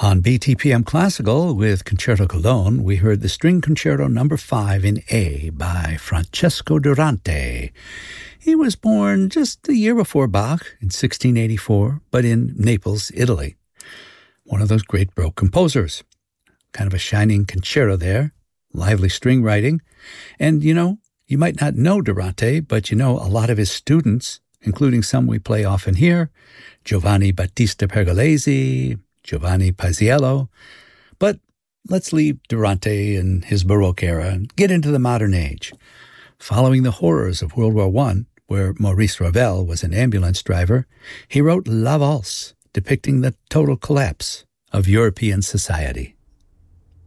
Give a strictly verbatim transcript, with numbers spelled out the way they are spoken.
On B T P M Classical with Concerto Cologne, we heard the String Concerto Number five in A by Francesco Durante. He was born just a year before Bach in sixteen eighty-four, but in Naples, Italy. One of those great Baroque composers. Kind of a shining concerto there, lively string writing. And, you know, you might not know Durante, but you know a lot of his students, including some we play often here, Giovanni Battista Pergolesi, Giovanni Paisiello. But let's leave Durante and his Baroque era and get into the modern age. Following the horrors of World War One, where Maurice Ravel was an ambulance driver, he wrote La Valse, depicting the total collapse of European society.